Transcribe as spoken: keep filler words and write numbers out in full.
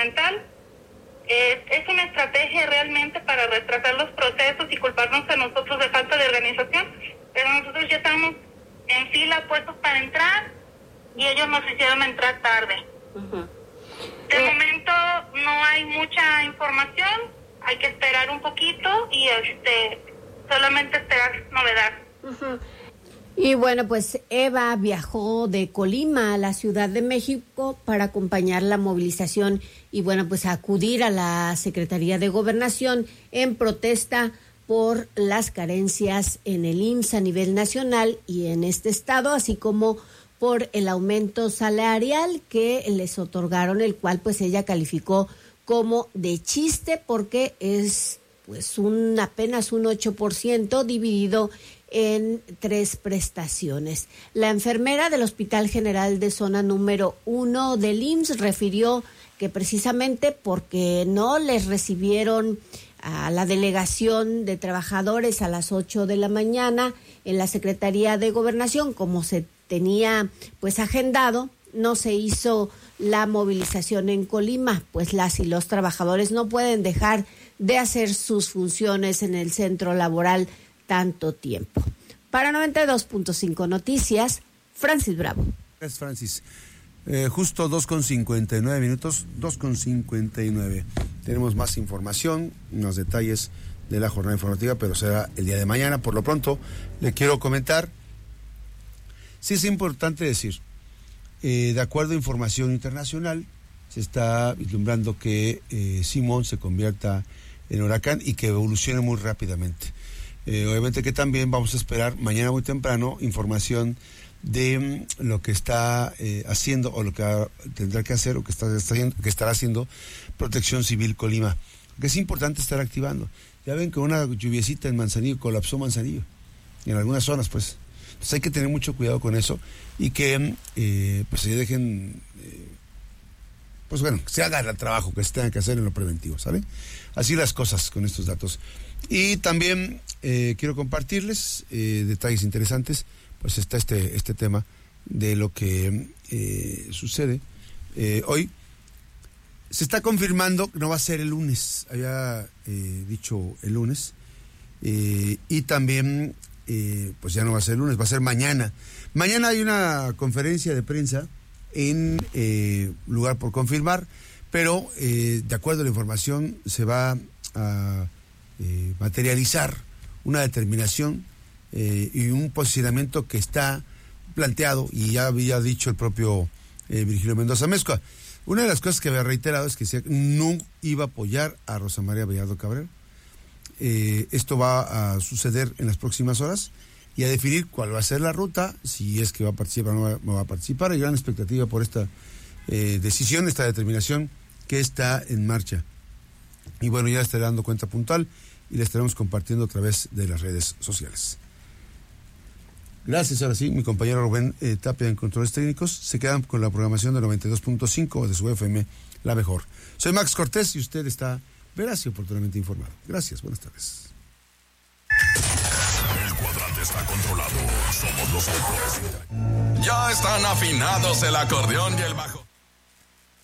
gubernamental. Eh, es una estrategia realmente para retrasar los procesos y culparnos a nosotros de falta de organización, pero nosotros ya estamos en fila puestos para entrar y ellos nos hicieron entrar tarde. Uh-huh. De eh. momento no hay mucha información, hay que esperar un poquito y este solamente esperar novedad. Uh-huh. Y bueno, pues Eva viajó de Colima a la Ciudad de México para acompañar la movilización y bueno, pues acudir a la Secretaría de Gobernación en protesta por las carencias en el I M S S a nivel nacional y en este estado, así como por el aumento salarial que les otorgaron, el cual pues ella calificó como de chiste porque es pues un apenas un ocho por ciento dividido en tres prestaciones. La enfermera del Hospital General de Zona número uno del I M S S refirió que precisamente porque no les recibieron a la delegación de trabajadores a las ocho de la mañana en la Secretaría de Gobernación, como se tenía pues agendado, no se hizo la movilización en Colima, pues las y los trabajadores no pueden dejar de hacer sus funciones en el centro laboral tanto tiempo. Para noventa y dos punto cinco Noticias, Francis Bravo. Gracias, Francis. Eh, justo dos con cincuenta y nueve minutos, dos con cincuenta y nueve. Tenemos más información, unos detalles de la jornada informativa, pero será el día de mañana. Por lo pronto, le quiero comentar, sí es importante decir, eh, de acuerdo a información internacional, se está vislumbrando que eh, Simón se convierta en huracán y que evolucione muy rápidamente. Eh, obviamente que también vamos a esperar mañana muy temprano información de um, lo que está eh, haciendo o lo que uh, tendrá que hacer o que, está, está haciendo, que estará haciendo Protección Civil Colima, que es importante estar activando. Ya ven que una lluviecita en Manzanillo colapsó Manzanillo, en algunas zonas pues. Entonces hay que tener mucho cuidado con eso y que eh, pues se dejen, eh, pues bueno, se haga el trabajo que se tenga que hacer en lo preventivo, ¿sabe? Así las cosas con estos datos. Y también eh, quiero compartirles eh, detalles interesantes, pues está este este tema de lo que eh, sucede eh, hoy. Se está confirmando que no va a ser el lunes, había eh, dicho el lunes, eh, y también eh, pues ya no va a ser el lunes, va a ser mañana. Mañana hay una conferencia de prensa en eh, lugar por confirmar, pero eh, de acuerdo a la información se va a eh, materializar una determinación eh, y un posicionamiento que está planteado y ya había dicho el propio eh, Virgilio Mendoza Amezcua. Una de las cosas que había reiterado es que no iba a apoyar a Rosa María Bellardo Cabrera. Eh, esto va a suceder en las próximas horas y a definir cuál va a ser la ruta, si es que va a participar o no va, no va a participar. Hay gran expectativa por esta eh, decisión, esta determinación que está en marcha. Y bueno, ya estaré dando cuenta puntual y la estaremos compartiendo a través de las redes sociales. Gracias, ahora sí, mi compañero Rubén eh, Tapia en Controles Técnicos. Se quedan con la programación de noventa y dos punto cinco de su F M, La Mejor. Soy Max Cortés y usted está veraz y oportunamente informado. Gracias, buenas tardes. El cuadrante está controlado. Somos los mejores. Ya están afinados el acordeón y el bajo.